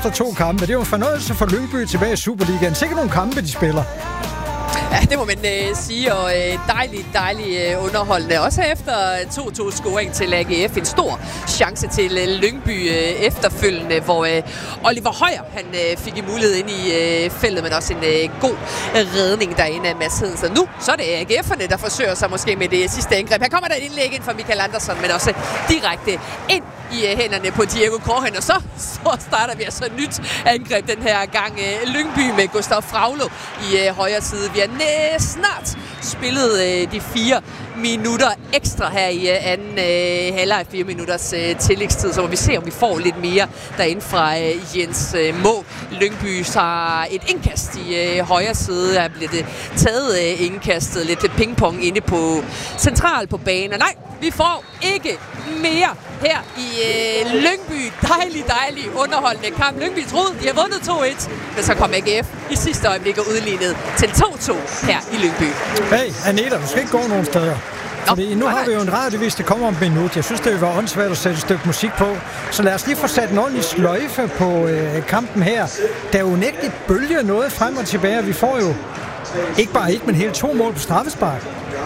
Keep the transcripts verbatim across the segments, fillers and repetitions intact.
efter to kampe. Det er jo en fornøjelse for Lyngby tilbage i Superligaen. Sikkert nogle kampe, de spiller. Ja, det må man øh, sige, og øh, dejligt, dejligt øh, underholdende. Også efter to to-scoring til A G F. En stor chance til øh, Lyngby øh, efterfølgende, hvor øh, Oliver Højer han, øh, fik en mulighed ind i øh, feltet, men også en øh, god redning derinde af Mads Hedens. Så nu så er det A G F'erne, der forsøger sig måske med det sidste angreb. Her kommer der et indlæg ind fra Michael Andersson, men også direkte ind i øh, hænderne på Diego Korhen, og så, så starter vi altså et nyt angreb den her gang. Øh, Lyngby med Gustav Fraglo i øh, højre side. Vi er næ- snart spillet øh, de fire minutter ekstra her i øh, anden øh, halvleg, fire minutters øh, tillægstid, så må vi se, om vi får lidt mere derinde fra øh, Jens øh, Må. Lyngby har et indkast i øh, højre side, der bliver det taget øh, indkastet, lidt pingpong inde på central på banen. Nej, vi får ikke mere her i øh, Lyngby. Dejlig, dejlig underholdende kamp. Lyngby troede, de har vundet to et, men så kom A G F i sidste øjeblik og udlignet til to to her i Lyngby. Hey, Anita, du skal ikke gå nogen steder. Fordi nu har vi jo en radiovis, der kommer om et minut. Jeg synes, det var åndssvagt at sætte et stykke musik på. Så lad os lige få sat en ordentlig sløjfe på øh, kampen her. Der er jo nægtigt bølger noget frem og tilbage. Vi får jo ikke bare et, men hele to mål på straffespark.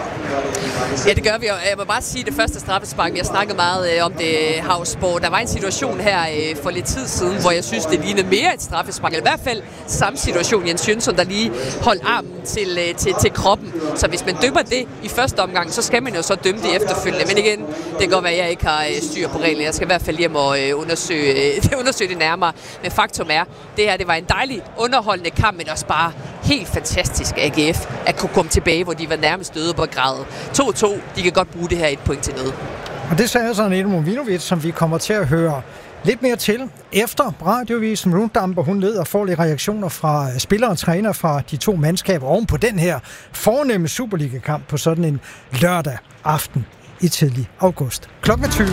Ja, det gør vi, og jeg må bare sige, det første straffespark, vi har snakket meget øh, om det, Havsborg. Der var en situation her øh, for lidt tid siden, hvor jeg synes, det lignede mere et straffespark, eller i hvert fald samme situation, Jens Jønsson, der lige holdt armen til, øh, til, til kroppen. Så hvis man dømmer det i første omgang, så skal man jo så dømme det efterfølgende. Men igen, det kan godt være, at jeg ikke har øh, styr på reglerne. Jeg skal i hvert fald hjem og øh, undersøge, øh, undersøge det nærmere. Men faktum er, det her det var en dejlig underholdende kamp, men også bare helt fantastisk A G F at kunne komme tilbage, hvor de var nærmest døde på gradet. to to, de kan godt bruge det her et point til noget. Og det sagde så Anita Movinovic, som vi kommer til at høre lidt mere til efter radiovisen. Runddamper, hun leder får lidt reaktioner fra spillere og træner fra de to mandskaber oven på den her fornemme Superliga-kamp på sådan en lørdag aften i tidlig august. Klokken tyve.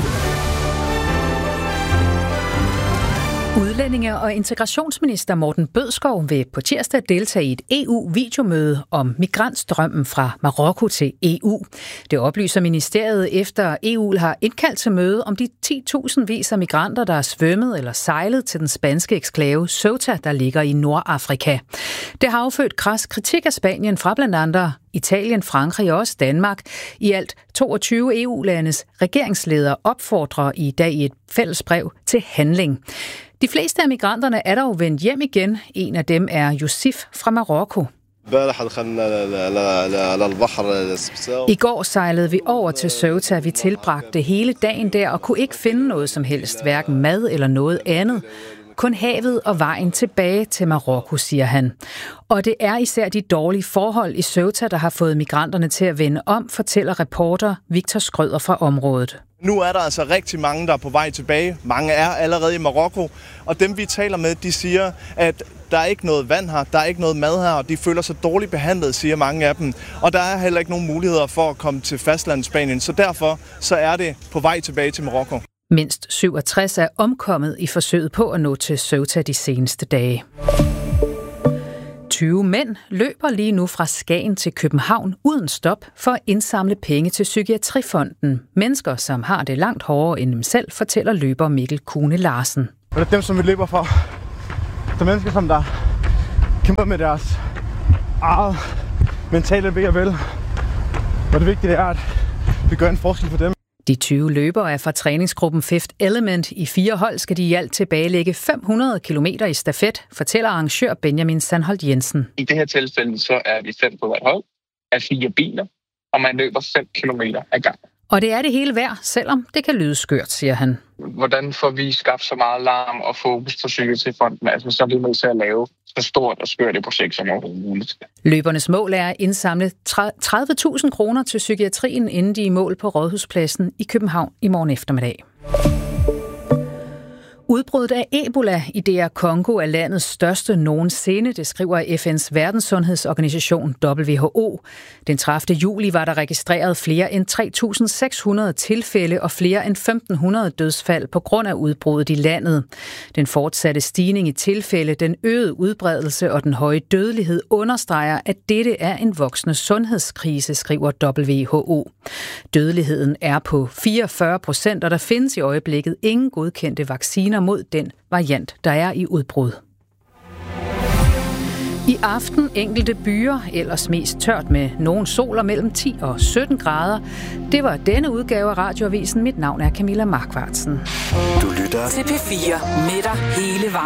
Udlændinge- og integrationsminister Morten Bødskov vil på tirsdag deltage i et E U-videomøde om migrantstrømmen fra Marokko til E U. Det oplyser ministeriet efter E U har indkaldt til møde om de ti tusind vis af migranter, der er svømmet eller sejlet til den spanske eksklave Ceuta, der ligger i Nordafrika. Det har affødt kras kritik af Spanien fra blandt andet Italien, Frankrig og også Danmark. I alt toogtyve E U-landes regeringsledere opfordrer i dag i et fælles brev til handling. De fleste af migranterne er dog vendt hjem igen. En af dem er Yusuf fra Marokko. I går sejlede vi over til Ceuta. Vi tilbragte hele dagen der og kunne ikke finde noget som helst, hverken mad eller noget andet. Kun havet og vejen tilbage til Marokko, siger han. Og det er især de dårlige forhold i Ceuta, der har fået migranterne til at vende om, fortæller reporter Victor Skrøder fra området. Nu er der altså rigtig mange, der er på vej tilbage. Mange er allerede i Marokko, og dem vi taler med, de siger, at der er ikke noget vand her, der er ikke noget mad her, og de føler sig dårligt behandlet, siger mange af dem. Og der er heller ikke nogen muligheder for at komme til fastlandsspanien, så derfor så er det på vej tilbage til Marokko. Mindst syvogtres er omkommet i forsøget på at nå til Ceuta de seneste dage. tyve mænd løber lige nu fra Skagen til København uden stop for at indsamle penge til Psykiatrifonden. Mennesker, som har det langt hårdere end dem selv, fortæller løber Mikkel Kune Larsen. Det er dem, som vi løber for. Det er mennesker, som der kæmper med deres eget mentale ved og vel. Og det vigtige er, at vi gør en forskel for dem. De tyve løbere er fra træningsgruppen Fifth Element. I fire hold skal de i alt tilbagelægge fem hundrede kilometer i stafet, fortæller arrangør Benjamin Sandholt Jensen. I det her tilfælde så er vi fem på hvert hold af fire biler, og man løber fem kilometer ad gangen. Og det er det hele værd, selvom det kan lyde skørt, siger han. Hvordan får vi skabt så meget larm og fokus på Psykiatrifonden? Altså, så er vi nødt til at lave så stort og skørt et projekt som overhovedet muligt. Løbernes mål er at indsamle tredive tusind kroner til psykiatrien, inden de er i mål på Rådhuspladsen i København i morgen eftermiddag. Udbruddet af Ebola i D R Congo er landets største nogensinde, det skriver F N's verdenssundhedsorganisation W H O. Den tredivte juli var der registreret flere end tre tusind seks hundrede tilfælde og flere end femten hundrede dødsfald på grund af udbruddet i landet. Den fortsatte stigning i tilfælde, den øgede udbredelse og den høje dødelighed understreger, at dette er en voksende sundhedskrise, skriver W H O. Dødeligheden er på fireogfyrre procent, og der findes i øjeblikket ingen godkendte vacciner vacciner mod den variant, der er i udbrud. I aften enkelte byer, ellers mest tørt med nogen sol og mellem ti og sytten grader. Det var denne udgave af Radioavisen. Mit navn er Camilla Markvartsen. Du lytter til P fire med dig hele vejen.